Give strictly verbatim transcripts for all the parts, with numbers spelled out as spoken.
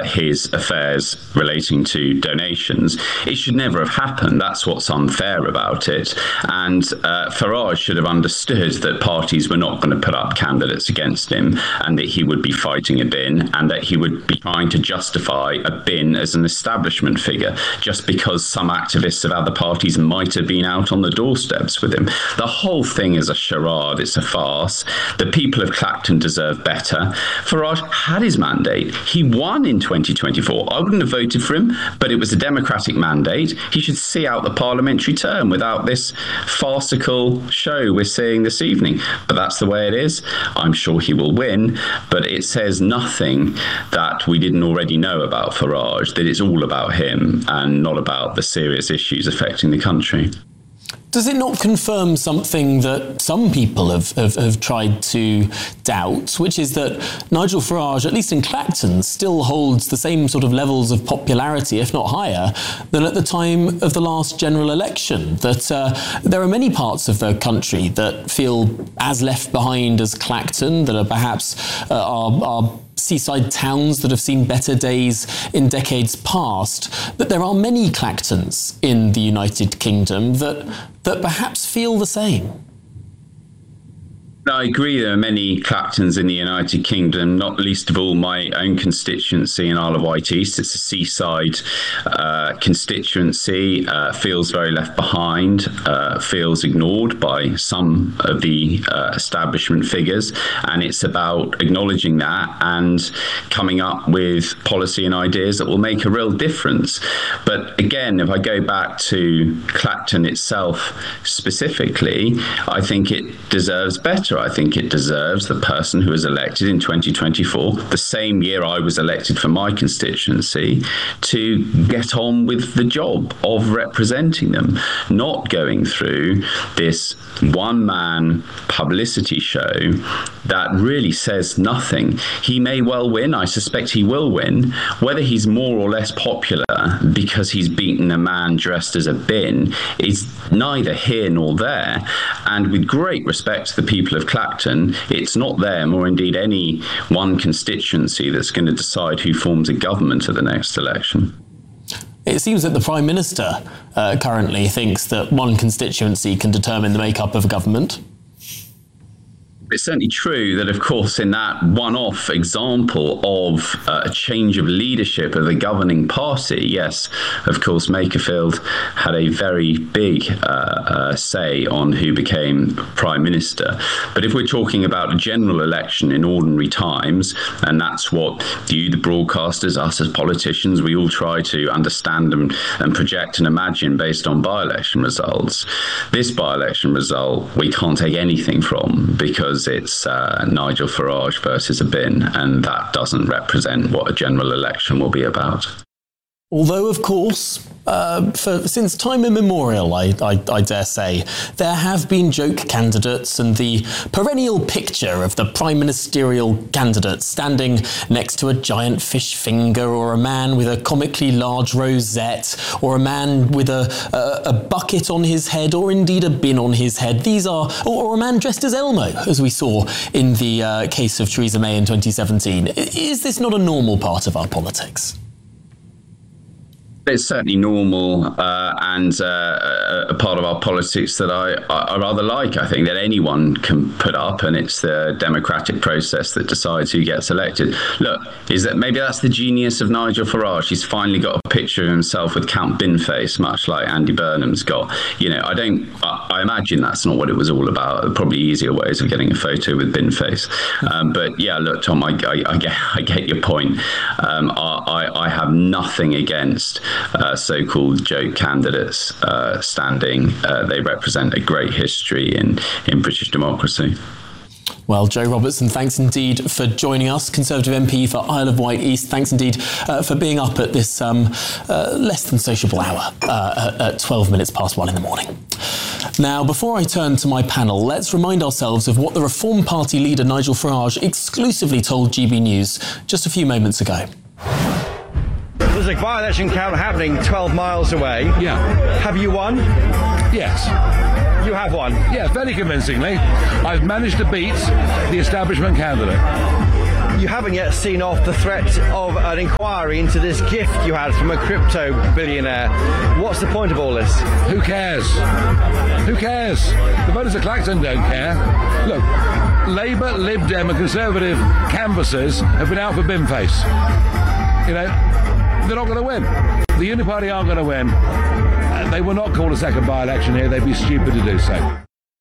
his affairs relating to donations. It should never have happened. That's what's unfair about it. And uh, Farage should have understood that parties were not going to put up candidates against him, and that he would be fighting a bin, and that he would be trying to justify a bin as an establishment figure just because some activists of other parties might have been out on the doorsteps with him. The whole thing is a charade. It's a farce. The people of Clacton deserve better. Farage had his mandate. He won in twenty twenty-four. I wouldn't have voted for him, but it was a democratic mandate. He should see out the parliamentary term without this farcical show we're seeing this evening. But that's the way it is. I'm sure he will win, but it says nothing that we didn't already know about Farage, that it's all about him and not about the serious issues affecting the country. Does it not confirm something that some people have, have, have tried to doubt, which is that Nigel Farage, at least in Clacton, still holds the same sort of levels of popularity, if not higher, than at the time of the last general election? That uh, there are many parts of the country that feel as left behind as Clacton, that are perhaps uh, are, are seaside towns that have seen better days in decades past, that there are many Clactons in the United Kingdom that that perhaps feel the same. I agree there are many Clactons in the United Kingdom, not least of all my own constituency in Isle of Wight East. It's a seaside uh, constituency, uh, feels very left behind, uh, feels ignored by some of the uh, establishment figures. And it's about acknowledging that and coming up with policy and ideas that will make a real difference. But again, if I go back to Clacton itself specifically, I think it deserves better. I think it deserves the person who was elected in twenty twenty-four, the same year I was elected for my constituency, to get on with the job of representing them, not going through this one-man publicity show that really says nothing. He may well win. I suspect he will win. Whether he's more or less popular because he's beaten a man dressed as a bin is neither here nor there. And with great respect to the people of Clacton, it's not them or indeed any one constituency that's going to decide who forms a government at the next election. It seems that the Prime Minister uh, currently thinks that one constituency can determine the makeup of a government. It's certainly true that, of course, in that one-off example of uh, a change of leadership of the governing party, yes, of course, Makerfield had a very big uh, uh, say on who became Prime Minister. But if we're talking about a general election in ordinary times, and that's what you, the broadcasters, us as politicians, we all try to understand and, and project and imagine based on by-election results, this by-election result we can't take anything from, because it's uh, Nigel Farage versus a bin, and that doesn't represent what a general election will be about. Although, of course, uh, for, since time immemorial, I, I, I dare say, there have been joke candidates, and the perennial picture of the prime ministerial candidate standing next to a giant fish finger, or a man with a comically large rosette, or a man with a, a, a bucket on his head, or indeed a bin on his head. These are, or, or a man dressed as Elmo, as we saw in the uh, case of Theresa May in twenty seventeen. Is this not a normal part of our politics? It's certainly normal uh, and uh, a part of our politics that I, I rather like. I think that anyone can put up, and it's the democratic process that decides who gets elected. Look, is that maybe that's the genius of Nigel Farage. He's finally got a picture of himself with Count Binface, much like Andy Burnham's got. You know, I don't. I, I imagine that's not what it was all about. There are probably easier ways of getting a photo with Binface. Um, but yeah, look, Tom, I, I, I get, I get your point. Um, I, I, I have nothing against Uh, so-called joke candidates uh, standing. Uh, they represent a great history in, in British democracy. Well, Jo Robertson, thanks indeed for joining us, Conservative M P for Isle of Wight East. Thanks indeed uh, for being up at this um, uh, less than sociable hour uh, at twelve minutes past one in the morning. Now, before I turn to my panel, let's remind ourselves of what the Reform Party leader Nigel Farage exclusively told G B News just a few moments ago. There's a by-election count happening twelve miles away. Yeah. Have you won? Yes. You have won? Yeah, very convincingly. I've managed to beat the establishment candidate. you haven't yet seen off the threat of an inquiry into this gift you had from a crypto billionaire. What's the point of all this? Who cares? Who cares? The voters of Clacton don't care. Look, Labour, Lib Dem and Conservative canvassers have been out for Binface. You know, they're not going to win. The Uniparty aren't going to win. Uh, they will not call a second by-election here. They'd be stupid to do so.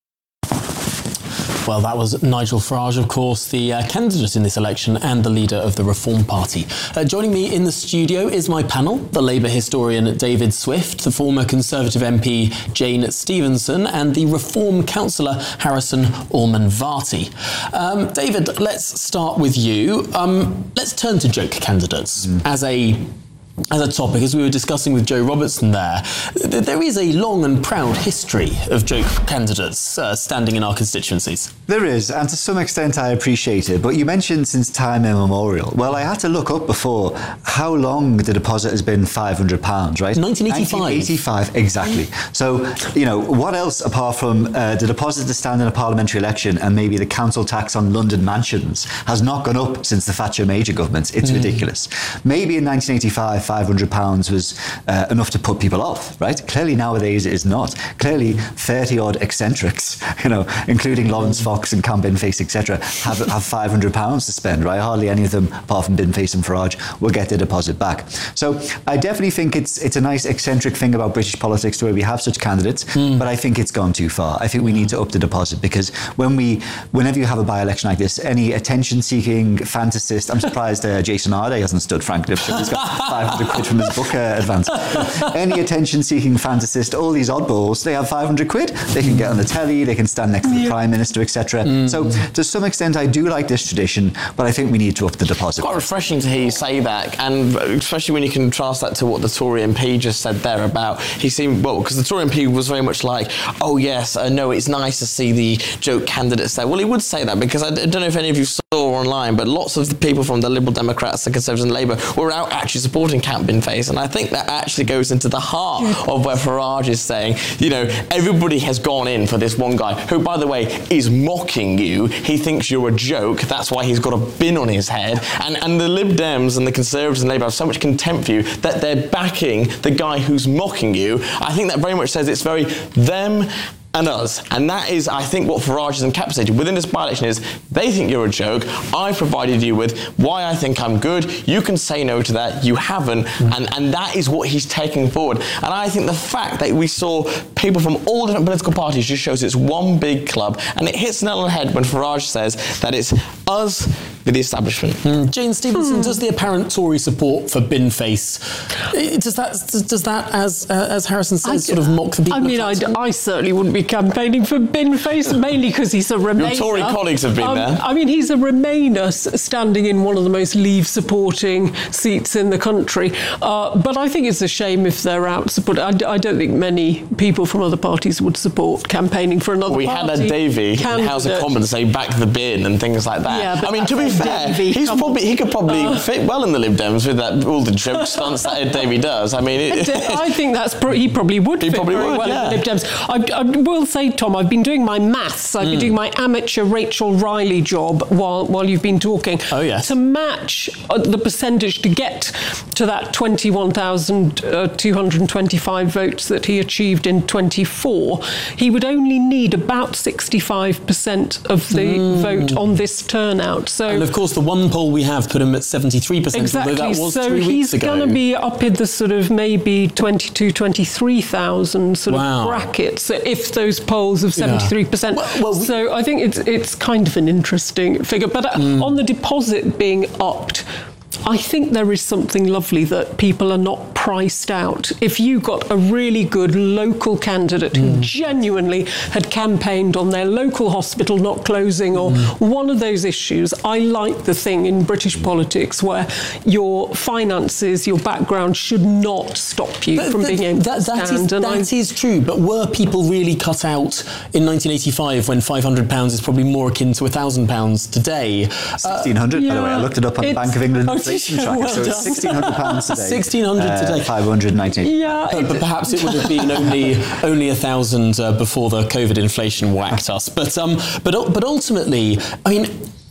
Well, that was Nigel Farage, of course, the uh, candidate in this election and the leader of the Reform Party. Uh, joining me in the studio is my panel, the Labour historian David Swift, the former Conservative M P Jane Stevenson, and the Reform councillor Harrison Orman-Varty. Um, David, let's start with you. Um, let's turn to joke candidates mm. as a... As a topic, as we were discussing with Joe Robertson there, th- there is a long and proud history of joke candidates uh, standing in our constituencies. There is, and to some extent I appreciate it, but you mentioned since time immemorial. Well, I had to look up before how long the deposit has been five hundred pounds, right? nineteen eighty-five. nineteen eighty-five, exactly. So, you know, what else apart from uh, the deposit to stand in a parliamentary election and maybe the council tax on London mansions has not gone up since the Thatcher Major government? It's mm. ridiculous. Maybe in nineteen eighty-five, five hundred pounds was uh, enough to put people off, right? Clearly nowadays it is not. Clearly thirty odd eccentrics, you know, including Lawrence Fox and Cam Binface, et cetera, have, have five hundred pounds to spend, right? Hardly any of them, apart from Binface and Farage, will get their deposit back. So I definitely think it's it's a nice eccentric thing about British politics to where we have such candidates, mm. but I think it's gone too far. I think we need to up the deposit because when we, whenever you have a by-election like this, any attention-seeking fantasist, I'm surprised uh, Jason Arday hasn't stood, frankly. He's got five hundred quid from his book uh, advance. Any attention-seeking fantasist, all these oddballs, they have five hundred quid. They can get on the telly, they can stand next to the yeah. Prime Minister, et cetera. Mm. So to some extent, I do like this tradition, but I think we need to up the deposit. It's quite refreshing to hear you say that, and especially when you contrast that to what the Tory M P just said there about, he seemed, well, because the Tory M P was very much like, oh yes, uh, no, it's nice to see the joke candidates there. Well, he would say that because I d- don't know if any of you saw online, but lots of the people from the Liberal Democrats, the Conservatives and Labour were out actually supporting Cam Binface, and I think that actually goes into the heart of where Farage is saying, you know, everybody has gone in for this one guy who, by the way, is mocking you. He thinks you're a joke. That's why he's got a bin on his head. And and the Lib Dems and the Conservatives and Labour have so much contempt for you that they're backing the guy who's mocking you. I think that very much says it's very them and us. And that is, I think, what Farage has encapsulated within this by-election is they think you're a joke. I provided you with why I think I'm good. You can say no to that. You haven't. Mm. And, and that is what he's taking forward. And I think the fact that we saw people from all different political parties just shows it's one big club. And it hits the nail on the head when Farage says that it's us with the establishment. Mm. Jane Stevenson, mm. does the apparent Tory support for Binface, does that, does that as uh, as Harrison says, I, sort of mock the people? I mean, I, I certainly wouldn't be campaigning for Binface, mainly because he's a Remainer. Your Tory colleagues have been um, there. I mean, he's a Remainer standing in one of the most Leave-supporting seats in the country. Uh, but I think it's a shame if they're out support. I, I don't think many people from other parties would support campaigning for another we party. We had a Davey in House of Commons say back the bin and things like that. Yeah, I mean, to be fair, Davey, he's probably he could probably uh, fit well in the Lib Dems with that all the joke stunts that Ed Davey does. I mean, it, I think that's pro- he probably would he fit probably very would, well yeah. in the Lib Dems. I, I will say, Tom, I've been doing my maths. I've mm. been doing my amateur Rachel Riley job while while you've been talking. Oh yes. To match uh, the percentage to get to that twenty-one thousand two hundred twenty-five votes that he achieved in twenty-four, he would only need about sixty-five percent of the mm. vote on this turnout. So, and of course, the one poll we have put him at seventy-three percent. Exactly. That was so three he's going to be up in the sort of maybe twenty-two, twenty-three thousand sort wow. of brackets. So if those polls of seventy-three percent. Yeah. Well, well, we, so I think it's it's kind of an interesting figure. But mm. on the deposit being upped, I think there is something lovely that people are not priced out. If you got a really good local candidate mm. who genuinely had campaigned on their local hospital not closing or mm. one of those issues, I like the thing in British politics where your finances, your background should not stop you but from that, being able that, to that stand. Is, that is true, but were people really cut out in nineteen eighty-five when five hundred pounds is probably more akin to one thousand pounds today? sixteen hundred, uh, yeah, by the way. I looked it up on the Bank of England inflation tracker, well so it's sixteen hundred pounds today. sixteen hundred uh, today. five hundred ninety. Yeah. But, but perhaps it would have been only only a thousand uh, before the COVID inflation whacked us. But um, but but ultimately, I mean,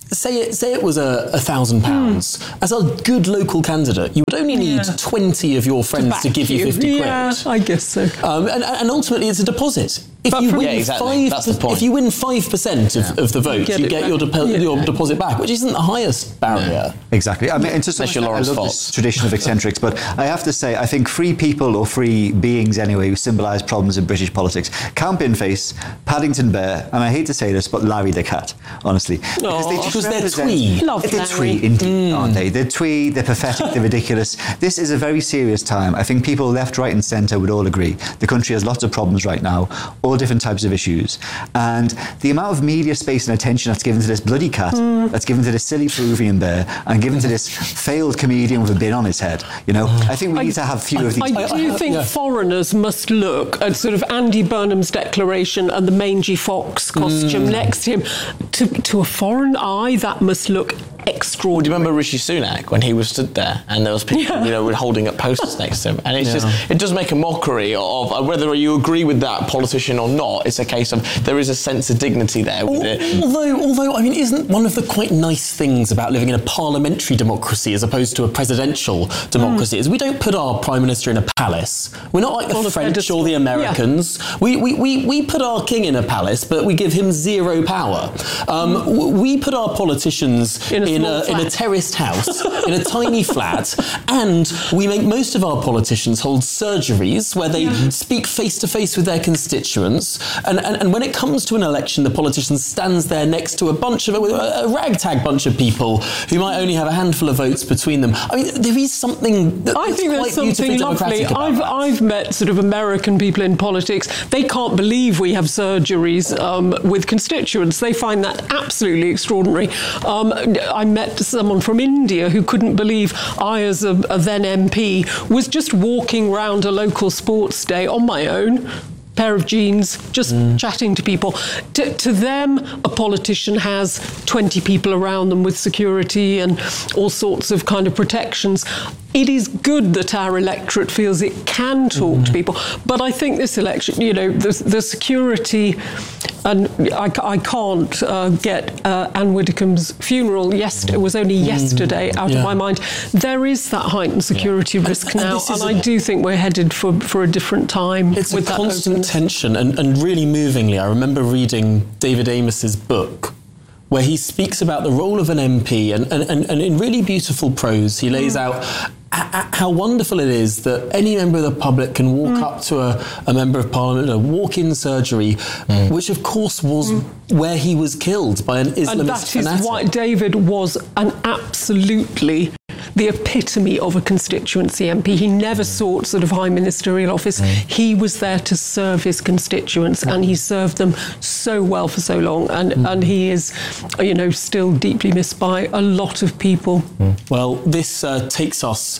say it say it was a, a thousand pounds. As a good local candidate, you would only need yeah. twenty of your friends to, to give you fifty yeah, quid. I guess so. Um, and, and ultimately, it's a deposit. If but you from, win yeah, exactly. five, That's the point. if you win five percent of, yeah. of the vote, you, you get, your, depo- yeah. your deposit back, which isn't the highest barrier. Yeah. Exactly. I mean, and to some extent, I love Fox. this tradition of eccentrics, but I have to say, I think free people or free beings anyway who symbolise problems in British politics: Count Binface, Paddington Bear, and I hate to say this, but Larry the Cat. Honestly, because, they because they're twee. Love they're twee, indeed, mm. aren't they? They're twee. They're pathetic. They're ridiculous. This is a very serious time. I think people left, right, and centre would all agree. The country has lots of problems right now, all different types of issues, and the amount of media space and attention that's given to this bloody cat, mm. that's given to this silly Peruvian bear, and given to this failed comedian with a bin on his head. You know, I think we I, need to have fewer of these. I, I do I, think yeah. foreigners must look at sort of Andy Burnham's declaration and the mangy fox costume mm. next to him. To, to a foreign eye, that must look extraordinary. Well, do you remember Rishi Sunak when he was stood there and there was people, yeah. you know, were holding up posters next to him? And it's yeah. just, it does make a mockery of uh, whether you agree with that politician or not. It's a case of there is a sense of dignity there with Al- it. Although, although, I mean, isn't one of the quite nice things about living in a parliamentary democracy as opposed to a presidential democracy mm. is we don't put our prime minister in a palace. We're not like the On French or the Americans. Yeah. We, we, we, we put our king in a palace, but we give him zero power. Um, mm. We put our politicians in a In a, in a terraced house, in a tiny flat, and we make most of our politicians hold surgeries where they yeah. speak face to face with their constituents. And, and, and when it comes to an election, the politician stands there next to a bunch of a, a ragtag bunch of people who might only have a handful of votes between them. I mean, there is something that, I that's think quite there's beautifully something lovely. democratic about I've, that. I've met sort of American people in politics. They can't believe we have surgeries um, with constituents. They find that absolutely extraordinary. Um, I met someone from India who couldn't believe I, as a, a then M P, was just walking around a local sports day on my own, pair of jeans, just mm. chatting to people. To, to them, a politician has twenty people around them with security and all sorts of kind of protections. It is good that our electorate feels it can talk mm. to people. But I think this election, you know, the, the security, and I, I can't uh, get uh, Anne Widdecombe's funeral, yesterday, it was only yesterday, out yeah. of my mind. There is that heightened security yeah. risk and, now, and, and I do think we're headed for, for a different time. It's with a that constant openness. tension, and, and really movingly, I remember reading David Amos's book, where he speaks about the role of an M P, and, and, and, and in really beautiful prose, he lays mm. out how wonderful it is that any member of the public can walk mm. up to a, a member of parliament, a walk-in surgery, mm. which of course was mm. where he was killed by an Islamist and that fanatic. Is why David was an absolutely the epitome of a constituency M P. He never sought sort of high ministerial office. Mm. He was there to serve his constituents, mm. and he served them so well for so long. And, mm. and he is, you know, still deeply missed by a lot of people. Mm. Well, this uh, takes us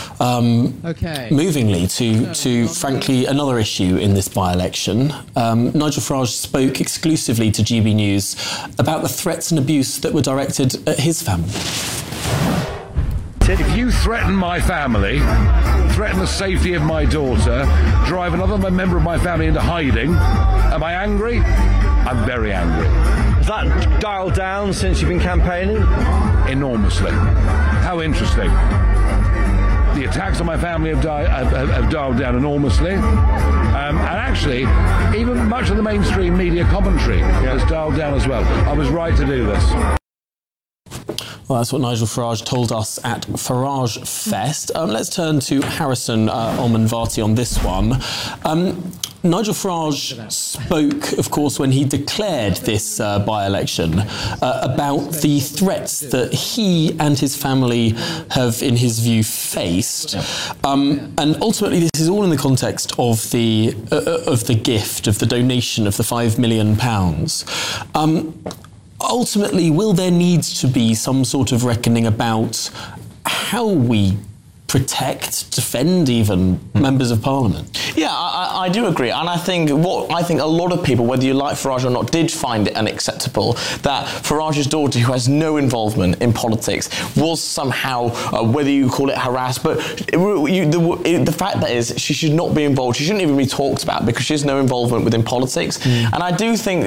um, okay. movingly to, to, frankly, another issue in this by-election. Um, Nigel Farage spoke exclusively to G B News about the threats and abuse that were directed at his family. If you threaten my family, threaten the safety of my daughter, drive another member of my family into hiding, am I angry? I'm very angry. Has that dialed down since you've been campaigning? Enormously. How interesting. The attacks on my family have, di- have, have, have dialed down enormously. Um, and actually, even much of the mainstream media commentary has dialed down as well. I was right to do this. Well, that's what Nigel Farage told us at Farage Fest. Um, let's turn to Harrison uh, Olmanvati on this one. Um, Nigel Farage spoke, of course, when he declared this uh, by-election uh, about the threats that he and his family have, in his view, faced. Um, and ultimately, this is all in the context of the uh, of the gift, of the donation of the five million pounds. Um, Ultimately, will there need to be some sort of reckoning about how we protect, defend even mm. members of Parliament? Yeah, I, I do agree, and I think what I think a lot of people, whether you like Farage or not, did find it unacceptable that Farage's daughter, who has no involvement in politics, was somehow, uh, whether you call it harassed, but it, you, the, it, the fact that is she should not be involved. She shouldn't even be talked about because she has no involvement within politics, mm. and I do think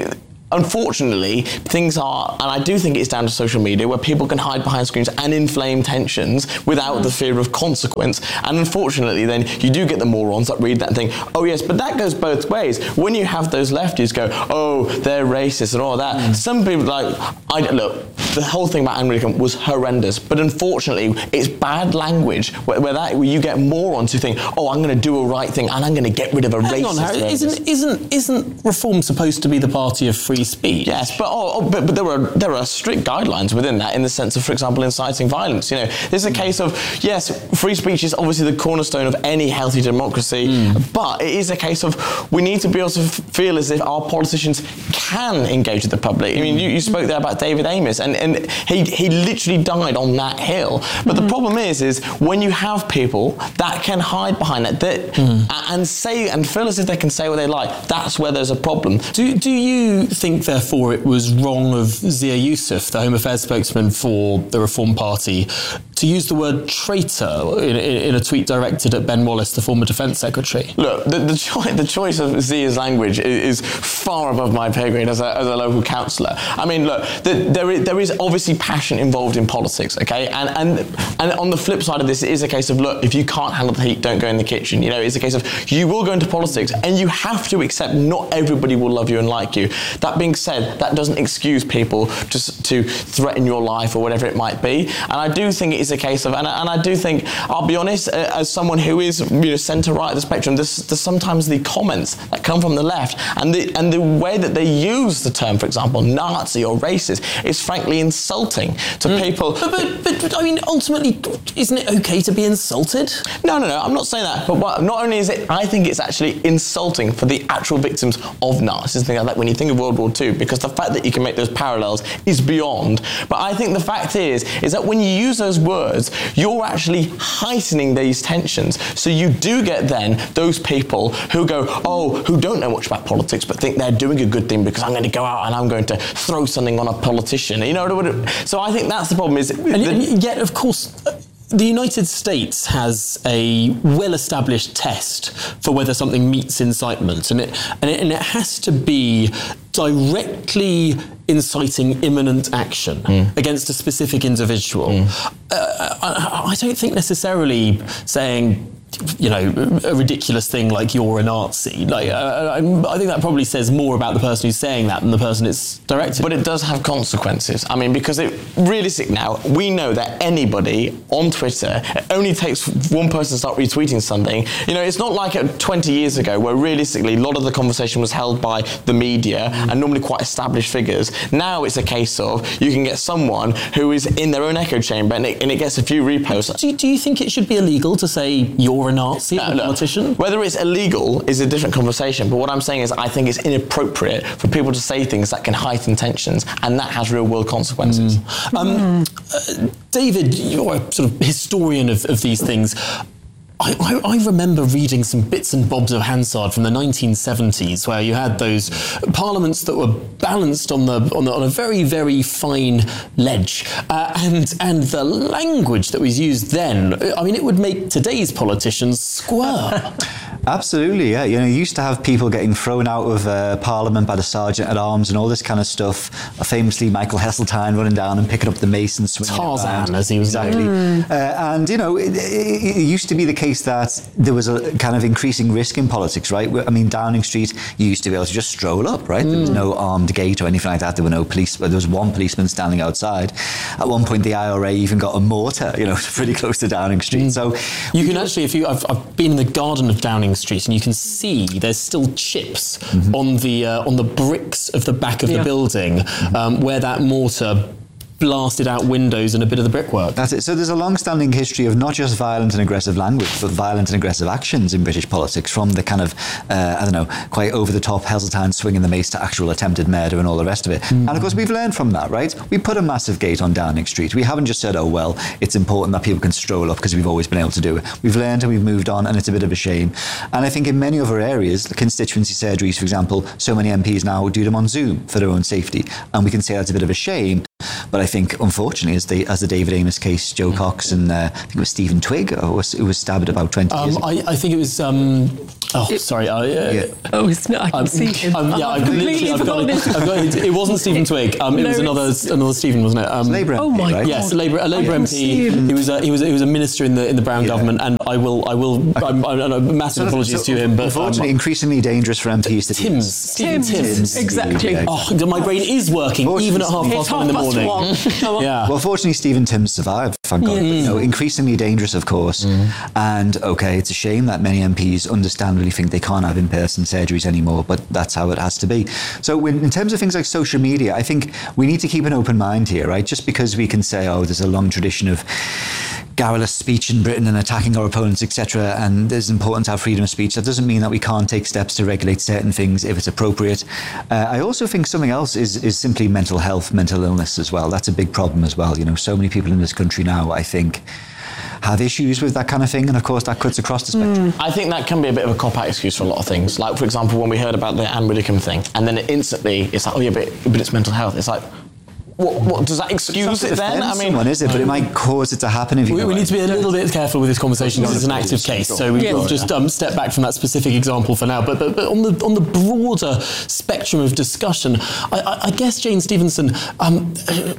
unfortunately, things are, and I do think it's down to social media, where people can hide behind screens and inflame tensions without mm. the fear of consequence. And unfortunately, then you do get the morons that read that and think, oh yes, but that goes both ways. When you have those lefties go, oh, they're racist and all that, mm. some people like, I look, the whole thing about Anglican was horrendous, but unfortunately, it's bad language where, where that where you get morons who think, oh, I'm going to do a right thing and I'm going to get rid of a Hang racist. On, Harry, isn't isn't isn't Reform supposed to be the party of free speech? Yes, but oh, oh, but, but there are there are strict guidelines within that, in the sense of, for example, inciting violence. You know, there's a case of, yes, free speech is obviously the cornerstone of any healthy democracy, mm. but it is a case of we need to be able to f- feel as if our politicians can engage with the public. I mean, you, you spoke there about David Amess, and, and he he literally died on that hill. But mm. the problem is, is when you have people that can hide behind that, that mm. and say and feel as if they can say what they like, that's where there's a problem. Do do you think, therefore, it was wrong of Zia Yusuf, the Home Affairs spokesman for the Reform Party, to use the word traitor in, in, in a tweet directed at Ben Wallace, the former Defence Secretary? Look, the, the, cho- the choice of Zia's language is, is far above my pay grade as a, as a local councillor. I mean, look, the, there, is, there is obviously passion involved in politics, okay? And, and and on the flip side of this, it is a case of, look, if you can't handle the heat, don't go in the kitchen. You know, it's a case of you will go into politics and you have to accept not everybody will love you and like you. That being said, that doesn't excuse people just to threaten your life or whatever it might be. And I do think it is a case of, and I, and I do think, I'll be honest, uh, as someone who is, you know, centre-right of the spectrum, there's, there's sometimes the comments that come from the left and the and the way that they use the term, for example, Nazi or racist, is frankly insulting to mm. people. But, but, but, but I mean, ultimately, isn't it okay to be insulted? No, no, no, I'm not saying that. But what, not only is it, I think it's actually insulting for the actual victims of Nazis, things like that, when you think of World War Two, because the fact that you can make those parallels is beyond. But I think the fact is, is that when you use those words, you're actually heightening these tensions. So you do get then those people who go, oh, who don't know much about politics, but think they're doing a good thing because I'm going to go out and I'm going to throw something on a politician. You know, so I think that's the problem. Is and, and yet, of course, the United States has a well-established test for whether something meets incitement, and it and it, and it has to be directly inciting imminent action mm. against a specific individual. Mm. Uh, I, I don't think necessarily saying, you know, a ridiculous thing like you're a Nazi. Like, uh, I think that probably says more about the person who's saying that than the person it's directed. But it does have consequences. I mean, because it realistic now, we know that anybody on Twitter, it only takes one person to start retweeting something. You know, it's not like twenty years ago where realistically a lot of the conversation was held by the media mm. and normally quite established figures. Now it's a case of you can get someone who is in their own echo chamber and it, and it gets a few reposts. Do, do you think it should be illegal to say you're a Nazi, no, a politician? Look, whether it's illegal is a different conversation, but what I'm saying is I think it's inappropriate for people to say things that can heighten tensions, and that has real world consequences. Mm. Um, uh, David, you're a sort of historian of, of these things. I, I, I remember reading some bits and bobs of Hansard from the nineteen seventies, where you had those parliaments that were balanced on the on, the, on a very, very fine ledge, uh, and and the language that was used then, I mean, it would make today's politicians squirm. Absolutely, yeah. You know, you used to have people getting thrown out of uh, Parliament by the Sergeant at Arms and all this kind of stuff. Uh, famously, Michael Heseltine running down and picking up the mace and swinging Tarzan, as he was exactly. Mm. Uh, and you know, it, it, it used to be the case that there was a kind of increasing risk in politics, right? I mean, Downing Street, you used to be able to just stroll up, right? Mm. There was no armed gate or anything like that. There were no police, but there was one policeman standing outside. At one point, the I R A even got a mortar, you know, pretty close to Downing Street. Mm. So you can actually, if you, I've, I've been in the garden of Downing Street, and you can see there's still chips mm-hmm. on the uh, on the bricks of the back of yeah. the building um, where that mortar blasted out windows and a bit of the brickwork. That's it. So there's a long-standing history of not just violent and aggressive language, but violent and aggressive actions in British politics, from the kind of, uh, I don't know, quite over-the-top Heseltine swinging the mace to actual attempted murder and all the rest of it. Mm. And of course, we've learned from that, right? We put a massive gate on Downing Street. We haven't just said, oh, well, it's important that people can stroll up because we've always been able to do it. We've learned and we've moved on, and it's a bit of a shame. And I think in many other areas, the constituency surgeries, for example, so many M Ps now do them on Zoom for their own safety. And we can say that's a bit of a shame. But I think, unfortunately, as the as the David Amess case, Joe Cox and uh, I think it was Stephen Twigg who was, who was stabbed about twenty um, years ago. I, I think it was um, Oh, it, sorry. I, uh, yeah. Oh, it's not. I can um, see him. Um, yeah, I've, I've literally. I've got, it, I've got it. It wasn't Stephen Twigg. Um, it no, was another another Stephen, wasn't it? Um, Labour M P. Oh my right? God. Yes, a Labour, a Labour M P. He was a, he was a, he was a minister in the in the Brown yeah. government, and I will I will. I'm, I'm, I'm, massive so, apologies so, to him, but unfortunately, um, increasingly dangerous for M Ps to Timms, Stephen Timms, Timms. exactly. Yeah, oh, my brain is working even at half past one in the morning. Yeah. Well, fortunately, Stephen Timms survived. Thank God. Mm. You know, increasingly dangerous, of course. Mm. And okay, it's a shame that many M Ps understandably think they can't have in-person surgeries anymore, but that's how it has to be. So when, in terms of things like social media, I think we need to keep an open mind here, right? Just because we can say, oh, there's a long tradition of garrulous speech in Britain and attacking our opponents, et cetera, and it's important to have freedom of speech, that doesn't mean that we can't take steps to regulate certain things if it's appropriate. Uh, I also think something else is, is simply mental health, mental illness as well. That's a big problem as well. You know, so many people in this country now, I think, have issues with that kind of thing, and of course that cuts across the spectrum. Mm. I think that can be a bit of a cop-out excuse for a lot of things. Like, for example, when we heard about the Anne Widdecombe thing, and then it instantly, it's like, oh yeah, but, but it's mental health. It's like, What, what does that excuse it then? I mean, someone, is it? But it might cause it to happen if you. We, we need to be a little bit careful with this conversation because it's an active case. So we will just um, step back from that specific example for now. But but, but on the on the broader spectrum of discussion, I, I, I guess Jane Stevenson, um,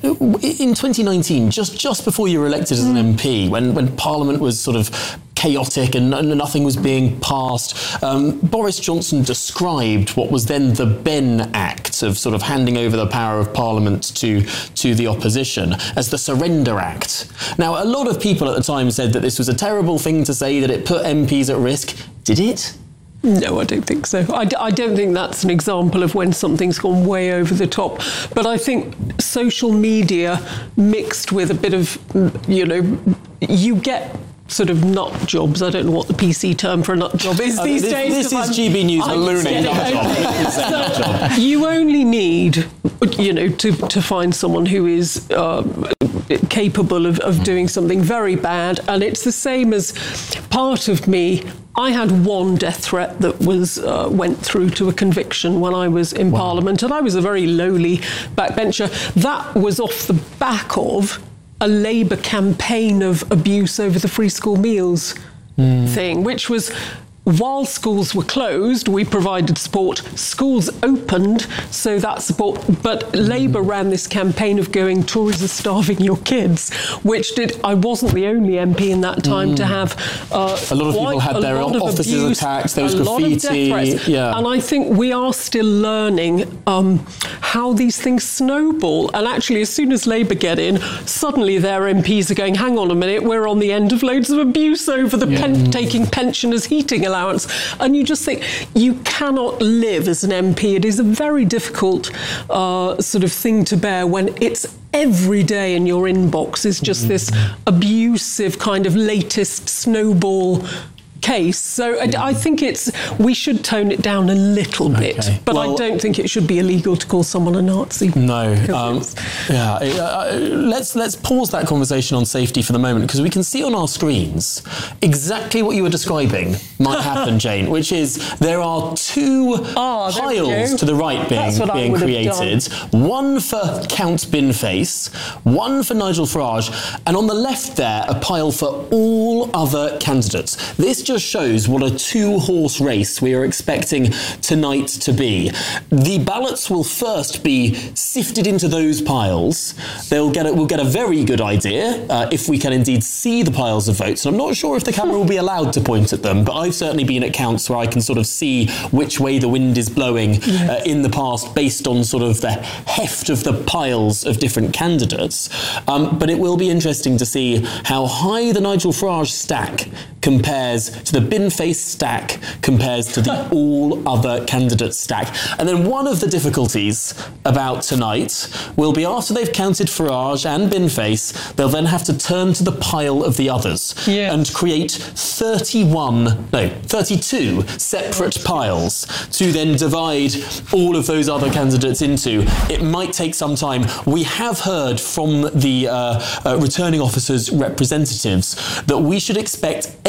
in twenty nineteen, just just before you were elected as an M P, when when Parliament was sort of chaotic and nothing was being passed, um, Boris Johnson described what was then the Benn Act of sort of handing over the power of Parliament to, to the opposition as the Surrender Act. Now, a lot of people at the time said that this was a terrible thing to say, that it put M Ps at risk. Did it? No, I don't think so. I, d- I don't think that's an example of when something's gone way over the top. But I think social media mixed with a bit of, you know, you get sort of nut jobs. I don't know what the P C term for a nut job is uh, these this, days. This is I'm, G B News ballooning nut job. So you only need, you know, to, to find someone who is uh, capable of, of doing something very bad. And it's the same as part of me. I had one death threat that was uh, went through to a conviction when I was in wow. Parliament, and I was a very lowly backbencher. That was off the back of a Labour campaign of abuse over the free school meals mm. thing, which was, while schools were closed, we provided support. Schools opened, so that support. But mm. Labour ran this campaign of going, Tories are starving your kids, which did. I wasn't the only M P in that time mm. to have. Uh, a lot of people had their offices abuse, attacked. There was graffiti. Yeah. And I think we are still learning um, how these things snowball. And actually, as soon as Labour get in, suddenly their M Ps are going, hang on a minute, we're on the end of loads of abuse over the yeah. pen- taking pensioners' heating allowance. And you just think, you cannot live as an M P. It is a very difficult uh, sort of thing to bear when it's every day in your inbox is just mm-hmm. this abusive kind of latest snowball case. So I, I think it's we should tone it down a little bit, okay. but well, I don't think it should be illegal to call someone a Nazi. No, um, yeah. Uh, let's let's pause that conversation on safety for the moment, because we can see on our screens exactly what you were describing might happen, Jane, which is there are two oh, piles to the right being being created. One for Count Binface, one for Nigel Farage, and on the left there a pile for all other candidates. This just shows what a two-horse race we are expecting tonight to be. The ballots will first be sifted into those piles. They'll get a, we'll get a very good idea uh, if we can indeed see the piles of votes. And I'm not sure if the camera will be allowed to point at them, but I've certainly been at counts where I can sort of see which way the wind is blowing yes. uh, in the past based on sort of the heft of the piles of different candidates. Um, but it will be interesting to see how high the Nigel Farage stack compares to the Binface stack compares to the all other candidate stack. And then one of the difficulties about tonight will be after they've counted Farage and Binface, they'll then have to turn to the pile of the others yeah. and create thirty-one, no, thirty-two separate piles to then divide all of those other candidates into. It might take some time. We have heard from the uh, uh, returning officers' representatives that we should expect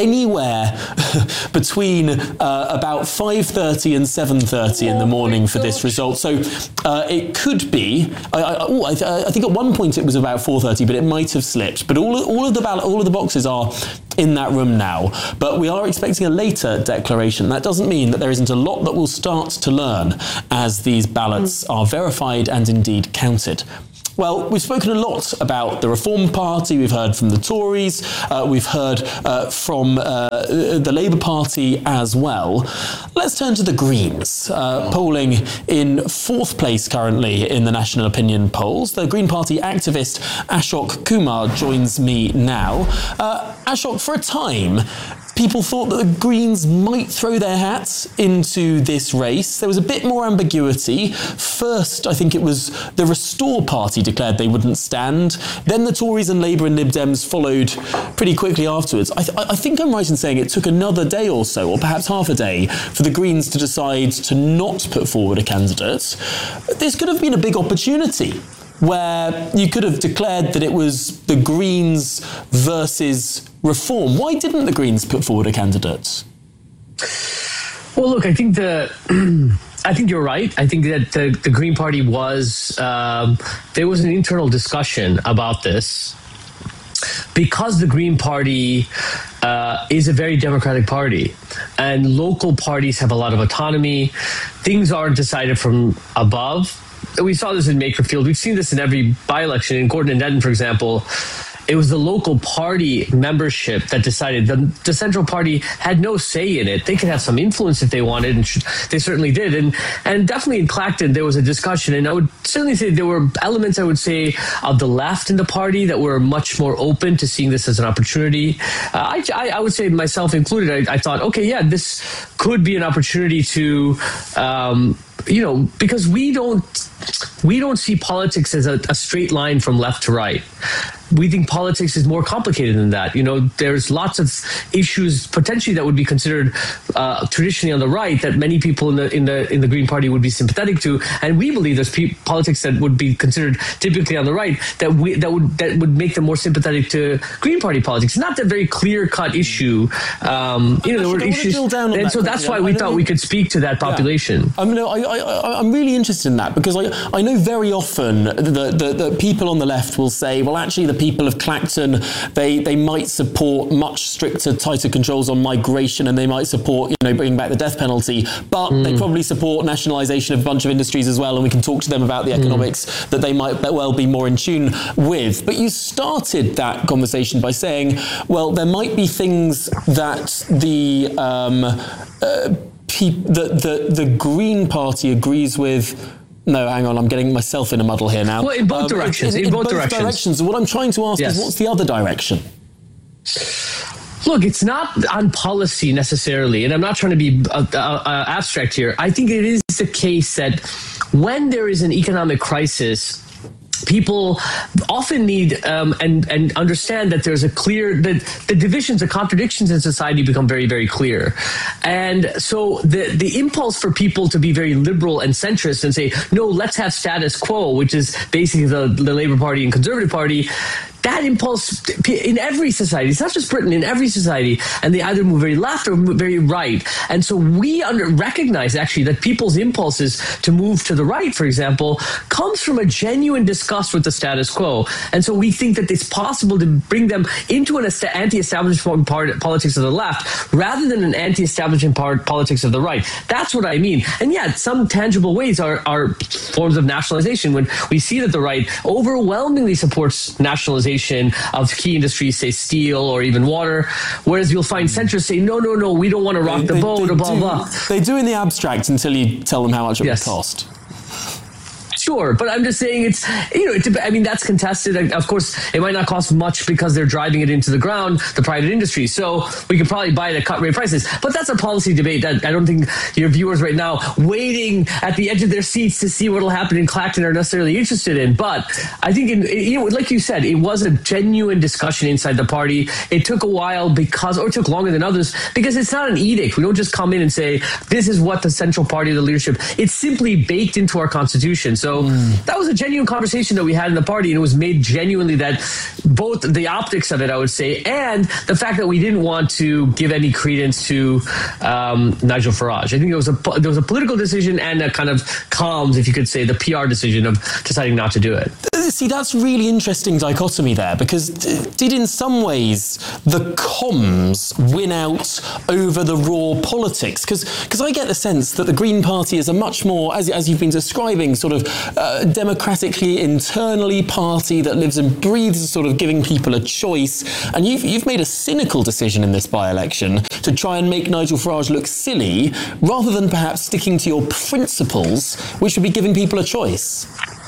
anywhere between uh, about five thirty and seven thirty in the morning for this result. So uh, it could be. I, I, oh, I, th- I think at one point it was about four thirty, but it might have slipped. But all all of the ballot, all of the boxes are in that room now. But we are expecting a later declaration. That doesn't mean that there isn't a lot that we'll start to learn as these ballots are verified and indeed counted. Well, we've spoken a lot about the Reform Party, we've heard from the Tories, uh, we've heard uh, from uh, the Labour Party as well. Let's turn to the Greens, uh, polling in fourth place currently in the national opinion polls. The Green Party activist Ashok Kumar joins me now. Uh, Ashok, for a time, people thought that the Greens might throw their hats into this race. There was a bit more ambiguity. First, I think it was the Restore Party declared they wouldn't stand. Then the Tories and Labour and Lib Dems followed pretty quickly afterwards. I, th- I think I'm right in saying it took another day or so, or perhaps half a day, for the Greens to decide to not put forward a candidate. This could have been a big opportunity, where you could have declared that it was the Greens versus Reform. Why didn't the Greens put forward a candidate? Well, look, I think the... I think you're right. I think that the, the Green Party was, um, there was an internal discussion about this. Because the Green Party uh, is a very democratic party and local parties have a lot of autonomy, things aren't decided from above. We saw this in Makerfield. We've seen this in every by-election. In Gordon and Denton, for example, it was the local party membership that decided. The, the central party had no say in it. They could have some influence if they wanted, and should, they certainly did. And and definitely in Clacton, there was a discussion. And I would certainly say there were elements, I would say, of the left in the party that were much more open to seeing this as an opportunity. Uh, I, I, I would say, myself included, I, I thought, okay, yeah, this could be an opportunity to... Um, you know, because we don't we don't see politics as a, a straight line from left to right. We think politics is more complicated than that. You know, there's lots of issues potentially that would be considered uh, traditionally on the right that many people in the in the in the Green Party would be sympathetic to, and we believe there's pe- politics that would be considered typically on the right that we that would that would make them more sympathetic to Green Party politics. It's not a very clear cut issue. Um, you know, there were issues, and that so that's why we thought we could speak to that population. Yeah. I mean, I, I, I'm really interested in that because I I know very often the, the the people on the left will say, well, actually the people of Clacton, they, they might support much stricter, tighter controls on migration, and they might support, you know, bringing back the death penalty, but mm. they probably support nationalisation of a bunch of industries as well, and we can talk to them about the economics mm. that they might well be more in tune with. But you started that conversation by saying, well, there might be things that the um, uh, pe- the, the the Green Party agrees with. No, hang on, I'm getting myself in a muddle here now. Well, in both um, directions. In, in, in both, both directions. directions. What I'm trying to ask yes. is, what's the other direction? Look, it's not on policy necessarily, and I'm not trying to be uh, uh, abstract here. I think it is the case that when there is an economic crisis, people often need um, and and understand that there's a clear that the divisions, the contradictions in society become very, very clear, and so the the impulse for people to be very liberal and centrist and say no, let's have status quo, which is basically the, the Labour Party and Conservative Party. That impulse in every society, it's not just Britain, in every society, and they either move very left or move very right. And so we under, recognize actually that people's impulses to move to the right, for example, comes from a genuine disgust with the status quo. And so we think that it's possible to bring them into an anti-establishment part, politics of the left rather than an anti-establishment part, politics of the right. That's what I mean. And yet, some tangible ways are, are forms of nationalization when we see that the right overwhelmingly supports nationalization of key industries, say steel or even water, whereas you'll find centrists say, no, no, no, we don't want to rock they, the boat, or blah, do, blah. They do in the abstract until you tell them how much it yes. would cost. Sure, but I'm just saying it's, you know, it, I mean, that's contested. Of course, it might not cost much because they're driving it into the ground, the private industry. So we could probably buy it at cut rate prices. But that's a policy debate that I don't think your viewers right now waiting at the edge of their seats to see what will happen in Clacton are necessarily interested in. But I think, in, you know, like you said, it was a genuine discussion inside the party. It took a while because, or it took longer than others, because it's not an edict. We don't just come in and say, this is what the central party of the leadership, it's simply baked into our constitution. So So mm. that was a genuine conversation that we had in the party, and it was made genuinely that both the optics of it, I would say, and the fact that we didn't want to give any credence to um, Nigel Farage. I think it was a there was a political decision and a kind of calms, if you could say, the P R decision of deciding not to do it. See, that's really interesting dichotomy there, because did in some ways the comms win out over the raw politics? Because because I get the sense that the Green Party is a much more, as, as you've been describing, sort of uh, democratically, internally party that lives and breathes sort of giving people a choice. And you've, you've made a cynical decision in this by-election to try and make Nigel Farage look silly, rather than perhaps sticking to your principles, which would be giving people a choice.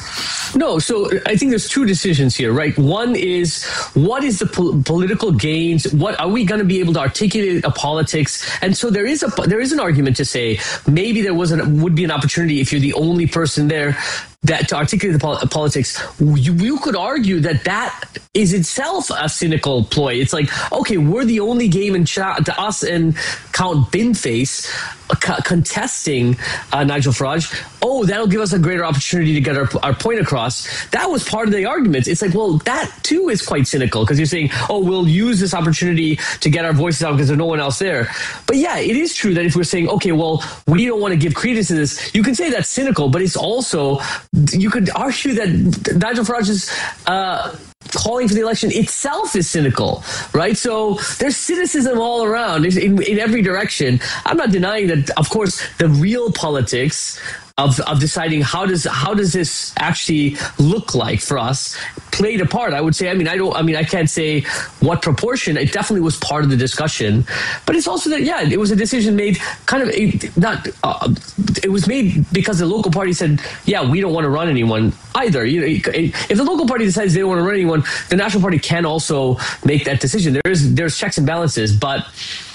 No, so I think there's two decisions here, right? One is, what is the po- political gains? What are we going to be able to articulate a politics? And so there is a there is an argument to say maybe there was an, would be an opportunity if you're the only person there that to articulate the pol- politics. You, you could argue that that is itself a cynical ploy. It's like, okay, we're the only game in chat to us and Count Binface uh, contesting uh, Nigel Farage. Oh, that'll give us a greater opportunity to get our, our point across. That was part of the argument. It's like, well, that too is quite cynical, because you're saying, oh, we'll use this opportunity to get our voices out because there's no one else there. But yeah, it is true that if we're saying, okay, well, we don't want to give credence to this, you can say that's cynical, but it's also, you could argue that Nigel Farage's uh, calling for the election itself is cynical, right? So there's cynicism all around in, in every direction. I'm not denying that, of course, the real politics of of deciding how does how does this actually look like for us played a part. I would say, I mean, I don't, I mean, I can't say what proportion. It definitely was part of the discussion, but it's also that, yeah, it was a decision made kind of not, uh, it was made because the local party said, yeah, we don't want to run anyone either. You know, if the local party decides they don't want to run anyone, the National Party can also make that decision. There is, there's checks and balances, but